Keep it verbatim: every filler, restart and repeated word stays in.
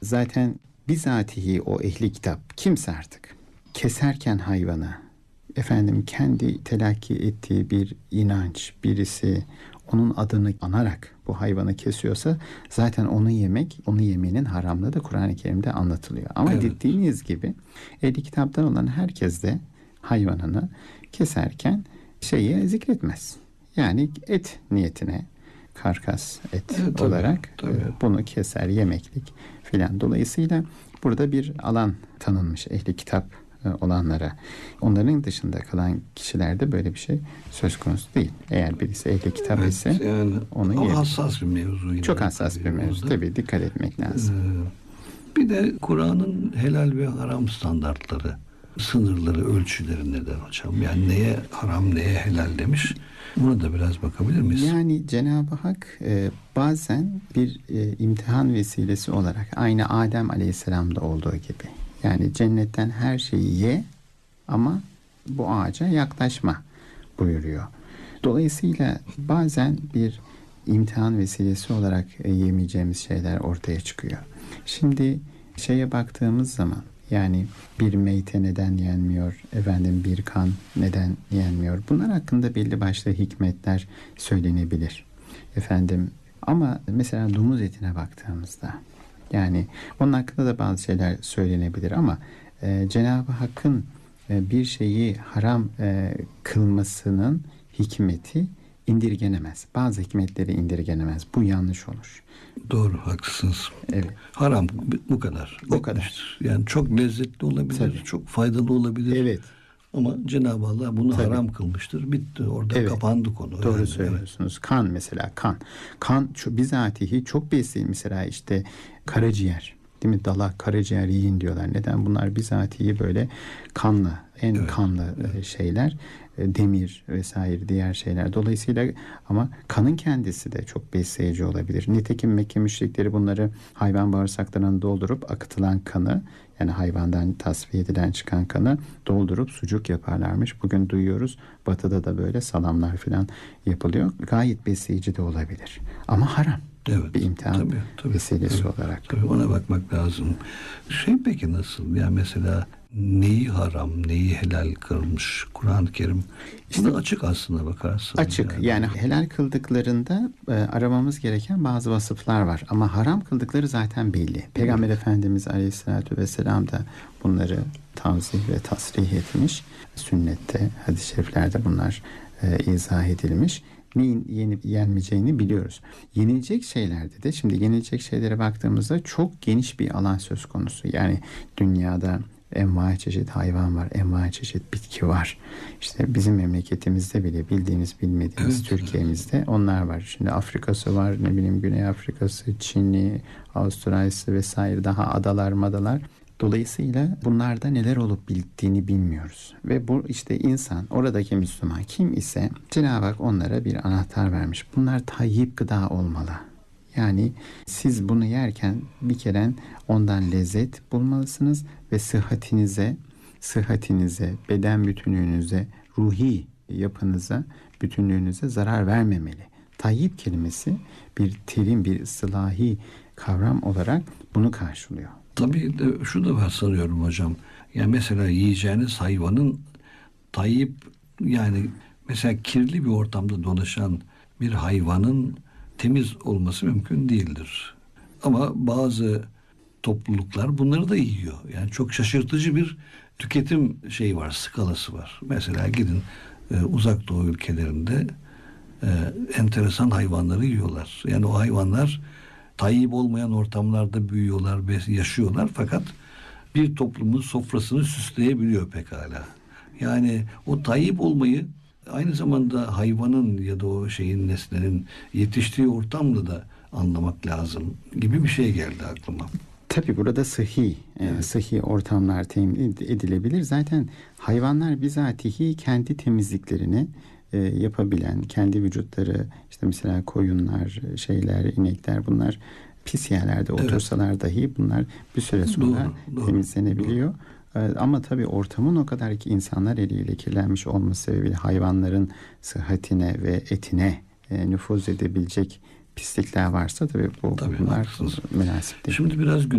zaten bizatihi o ehli kitap kimse artık keserken hayvanı, efendim kendi telakki ettiği bir inanç, birisi onun adını anarak bu hayvanı kesiyorsa zaten onu yemek, onu yemenin haramlığı da Kur'an-ı Kerim'de anlatılıyor. Ama Evet. dediğiniz gibi ehli kitaptan olan herkes de hayvanını keserken şeyi zikretmez. Yani et niyetine, karkas et Evet, tabii, olarak tabii. e, bunu keser, yemeklik filan. Dolayısıyla burada bir alan tanınmış ehli kitap e, olanlara. Onların dışında kalan kişilerde böyle bir şey söz konusu değil. Eğer birisi ehli kitap Evet, ise yani onu o yiyebilir. hassas bir mevzu. Yine Çok hassas tabii bir mevzu. orada. Tabii dikkat etmek lazım. Ee, bir de Kur'an'ın helal ve haram standartları, sınırları, ölçüleri nedir hocam? Yani neye haram, neye helal demiş. Buna da biraz bakabilir miyiz? Yani Cenab-ı Hak e, bazen bir e, imtihan vesilesi olarak aynı Adem Aleyhisselam'da olduğu gibi. Yani cennetten her şeyi ye ama bu ağaca yaklaşma buyuruyor. Dolayısıyla bazen bir imtihan vesilesi olarak e, yemeyeceğimiz şeyler ortaya çıkıyor. Şimdi şeye baktığımız zaman yani bir meyte neden yenmiyor, efendim bir kan neden yenmiyor? Bunlar hakkında belli başlı hikmetler söylenebilir. Efendim ama mesela domuz etine baktığımızda yani onun hakkında da bazı şeyler söylenebilir ama e, Cenab-ı Hakk'ın e, bir şeyi haram e, kılmasının hikmeti indirgenemez. Bazı hikmetleri indirgenemez. Bu yanlış olur. Doğru, haklısınız. Evet. Haram bu kadar. O kadar. Yani çok lezzetli olabilir, Tabii. çok faydalı olabilir. Evet. Ama Cenab-ı Allah bunu Tabii. haram kılmıştır. Bitti. Orada Evet. kapandı konu. Doğru Yani, söylüyorsunuz. Evet. Kan mesela kan. Kan şu bizatihi çok besleyin. Mesela işte karaciğer. Değil mi? Dalak, karaciğer yiyin diyorlar. Neden? Bunlar bizatihi böyle kanlı, en Evet. kanlı Evet. şeyler. Demir vesaire diğer şeyler. Dolayısıyla ama kanın kendisi de çok besleyici olabilir. Nitekim Mekke müşrikleri bunları hayvan bağırsaklarına doldurup akıtılan kanı yani hayvandan tasfiye edilen çıkan kanı doldurup sucuk yaparlarmış. Bugün duyuyoruz batıda da böyle salamlar falan yapılıyor. Gayet besleyici de olabilir. Ama haram. Evet. Bir imtihan tabii, tabii, vesilesi tabii, olarak. Tabii ona bakmak lazım. Şey peki nasıl? Yani mesela neyi haram, neyi helal kılmış Kur'an-ı Kerim? İşte Buna açık aslında bakarsın. Açık. Yani, yani helal kıldıklarında e, aramamız gereken bazı vasıflar var. Ama haram kıldıkları zaten belli. Peygamber evet. Efendimiz Aleyhisselatü Vesselam da bunları tavzih ve tasrih etmiş. Sünnette, hadis-i şeriflerde bunlar e, izah edilmiş. Neyin yenip yenmeyeceğini biliyoruz. Yenilecek şeylerde de şimdi yenilecek şeylere baktığımızda çok geniş bir alan söz konusu. Yani dünyada envai çeşit hayvan var, envai çeşit bitki var. İşte bizim memleketimizde bile bildiğimiz bilmediğimiz evet, Türkiye'mizde evet. onlar var. Şimdi Afrika'sı var, ne bileyim Güney Afrika'sı, Çin'i, Avustralya'sı vesaire daha adalar madalar. Dolayısıyla bunlarda neler olup bittiğini bilmiyoruz. Ve bu işte insan, oradaki Müslüman kim ise Cenab-ı Hak onlara bir anahtar vermiş. Bunlar tayyip gıda olmalı. Yani siz bunu yerken bir kere ondan lezzet bulmalısınız ve sıhhatinize, sıhhatinize, beden bütünlüğünüze, ruhi yapınıza, bütünlüğünüze zarar vermemeli. Tayyip kelimesi bir terim, bir ıslahi kavram olarak bunu karşılıyor. Tabii de şu da var sanıyorum hocam. Yani mesela yiyeceğiniz hayvanın tayyip yani mesela kirli bir ortamda dolaşan bir hayvanın temiz olması mümkün değildir. Ama bazı topluluklar bunları da yiyor. Yani çok şaşırtıcı bir tüketim şeyi var, skalası var. Mesela gidin e, uzak doğu ülkelerinde e, enteresan hayvanları yiyorlar. Yani o hayvanlar tayyip olmayan ortamlarda büyüyorlar, yaşıyorlar fakat bir toplumun sofrasını süsleyebiliyor pekala. Yani o tayyip olmayı aynı zamanda hayvanın ya da o şeyin nesnenin yetiştiği ortamda da anlamak lazım gibi bir şey geldi aklıma. Tabii burada sıhhi, evet. e, sıhhi ortamlar temin edilebilir. Zaten hayvanlar bizatihi kendi temizliklerini e, yapabilen, kendi vücutları işte mesela koyunlar, şeyler, inekler bunlar pis yerlerde otursalar evet. dahi bunlar bir süre sonra doğru, doğru, temizlenebiliyor. Doğru. E, ama tabii ortamın o kadar ki insanlar eliyle kirlenmiş olması sebebiyle hayvanların sıhhatine ve etine e, nüfuz edebilecek pislikler varsa tabii bu tabii, bunlar haklısınız. münasip değil. Şimdi biraz